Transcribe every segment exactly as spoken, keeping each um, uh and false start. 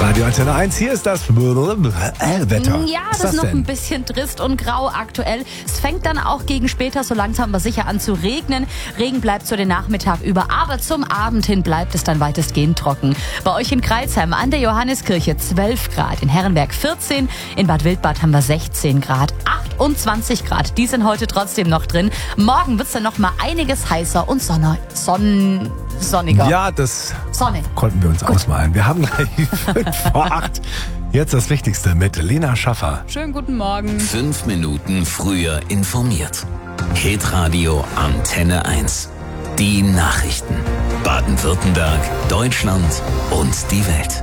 Radio Antenne eins, hier ist das Wetter. Ja, das ist noch ein bisschen trist und grau aktuell. Es fängt dann auch gegen später so langsam aber sicher an zu regnen. Regen bleibt so den Nachmittag über, aber zum Abend hin bleibt es dann weitestgehend trocken. Bei euch in Crailsheim an der Johanneskirche zwölf Grad, in Herrenberg vierzehn, in Bad Wildbad haben wir sechzehn Grad, achtundzwanzig Grad, die sind heute trotzdem noch drin. Morgen wird es dann noch mal einiges heißer und sonne, sonn, sonniger. Ja, das Sonne. konnten wir uns Gut. ausmalen. Wir haben gleich fünf vor acht. Jetzt das Wichtigste mit Lena Schaffer. Schönen guten Morgen. Fünf Minuten früher informiert. Hitradio Antenne eins. Die Nachrichten. Baden-Württemberg, Deutschland und die Welt.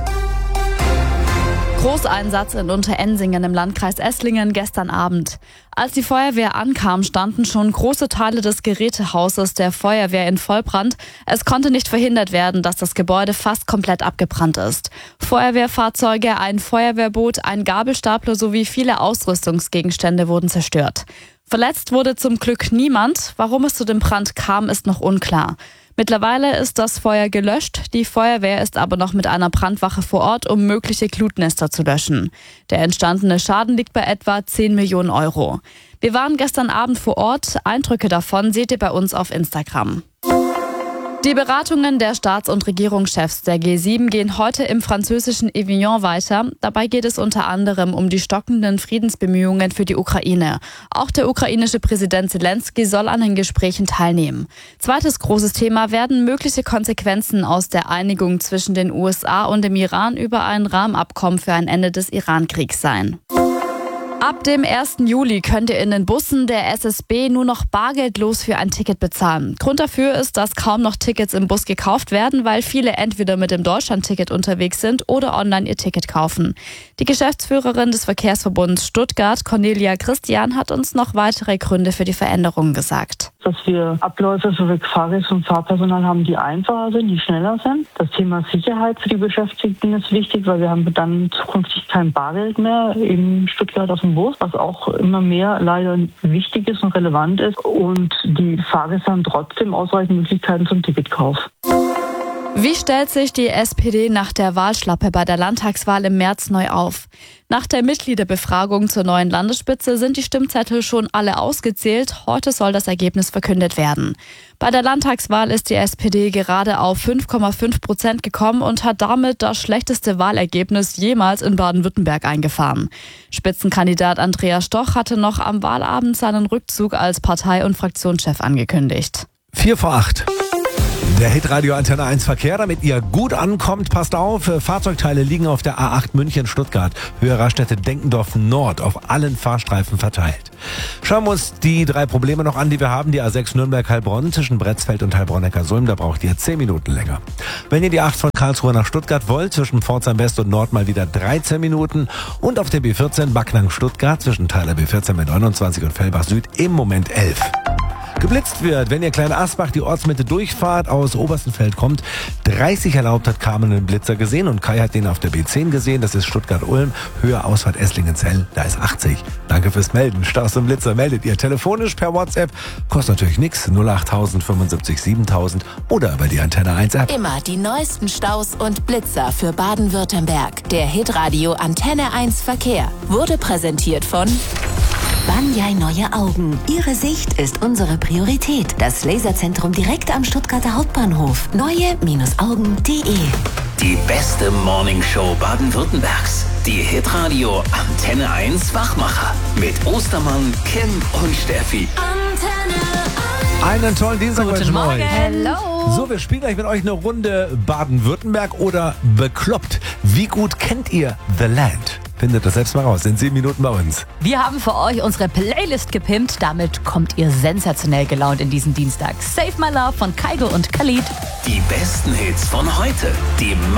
Großeinsatz in Unterensingen im Landkreis Esslingen gestern Abend. Als die Feuerwehr ankam, standen schon große Teile des Gerätehauses der Feuerwehr in Vollbrand. Es konnte nicht verhindert werden, dass das Gebäude fast komplett abgebrannt ist. Feuerwehrfahrzeuge, ein Feuerwehrboot, ein Gabelstapler sowie viele Ausrüstungsgegenstände wurden zerstört. Verletzt wurde zum Glück niemand. Warum es zu dem Brand kam, ist noch unklar. Mittlerweile ist das Feuer gelöscht, die Feuerwehr ist aber noch mit einer Brandwache vor Ort, um mögliche Glutnester zu löschen. Der entstandene Schaden liegt bei etwa zehn Millionen Euro. Wir waren gestern Abend vor Ort, Eindrücke davon seht ihr bei uns auf Instagram. Die Beratungen der Staats- und Regierungschefs der G sieben gehen heute im französischen Avignon weiter. Dabei geht es unter anderem um die stockenden Friedensbemühungen für die Ukraine. Auch der ukrainische Präsident Zelensky soll an den Gesprächen teilnehmen. Zweites großes Thema werden mögliche Konsequenzen aus der Einigung zwischen den U S A und dem Iran über ein Rahmenabkommen für ein Ende des Iran-Kriegs sein. Ab dem ersten Juli könnt ihr in den Bussen der S S B nur noch bargeldlos für ein Ticket bezahlen. Grund dafür ist, dass kaum noch Tickets im Bus gekauft werden, weil viele entweder mit dem Deutschlandticket unterwegs sind oder online ihr Ticket kaufen. Die Geschäftsführerin des Verkehrsverbunds Stuttgart, Cornelia Christian, hat uns noch weitere Gründe für die Veränderungen gesagt. Dass wir Abläufe für Fahrgäste und Fahrpersonal haben, die einfacher sind, die schneller sind. Das Thema Sicherheit für die Beschäftigten ist wichtig, weil wir haben dann zukünftig kein Bargeld mehr in Stuttgart auf dem Bus, was auch immer mehr leider wichtig ist und relevant ist. Und die Fahrgäste haben trotzdem ausreichend Möglichkeiten zum Ticketkauf. Wie stellt sich die S P D nach der Wahlschlappe bei der Landtagswahl im März neu auf? Nach der Mitgliederbefragung zur neuen Landesspitze sind die Stimmzettel schon alle ausgezählt. Heute soll das Ergebnis verkündet werden. Bei der Landtagswahl ist die S P D gerade auf fünf Komma fünf Prozent gekommen und hat damit das schlechteste Wahlergebnis jemals in Baden-Württemberg eingefahren. Spitzenkandidat Andreas Stoch hatte noch am Wahlabend seinen Rückzug als Partei- und Fraktionschef angekündigt. Vier vor acht. Der Hitradio Antenne eins Verkehr, damit ihr gut ankommt, passt auf, Fahrzeugteile liegen auf der A acht München-Stuttgart, Höhe Raststätte Denkendorf Nord, auf allen Fahrstreifen verteilt. Schauen wir uns die drei Probleme noch an, die wir haben. Die A sechs Nürnberg-Heilbronn zwischen Bretzfeld und Heilbronn-Neckarsulm, da braucht ihr zehn Minuten länger. Wenn ihr die acht von Karlsruhe nach Stuttgart wollt, zwischen Pforzheim West und Nord mal wieder dreizehn Minuten. Und auf der B vierzehn Backnang-Stuttgart zwischen Teiler B vierzehn mit neunundzwanzig und Fellbach Süd im Moment elf. Geblitzt wird, wenn ihr Kleine Asbach die Ortsmitte durchfahrt, aus Oberstenfeld kommt. dreißig erlaubt hat Carmen einen Blitzer gesehen und Kai hat den auf der B zehn gesehen. Das ist Stuttgart-Ulm, Höhe Ausfahrt Esslingen-Zell, da ist achtzig. Danke fürs Melden. Staus und Blitzer meldet ihr telefonisch per WhatsApp. Kostet natürlich nichts. null acht tausend fünfundsiebzig siebentausend oder über die Antenne eins App. Immer die neuesten Staus und Blitzer für Baden-Württemberg. Der Hitradio Antenne eins Verkehr wurde präsentiert von Banyai Neue Augen. Ihre Sicht ist unsere Priorität. Das Laserzentrum direkt am Stuttgarter Hauptbahnhof. neue Augen punkt de. Die beste Morningshow Baden-Württembergs. Die Hitradio Antenne eins Wachmacher. Mit Ostermann, Kim und Steffi. Einen tollen Dienstag Guten Morgen. euch. Hello. So, wir spielen gleich mit euch eine Runde Baden-Württemberg oder Bekloppt. Wie gut kennt ihr The Land? Findet das selbst mal raus, in sieben Minuten bei uns. Wir haben für euch unsere Playlist gepimpt. Damit kommt ihr sensationell gelaunt in diesen Dienstag. Save My Love von Kaigo und Khalid. Die besten Hits von heute. Die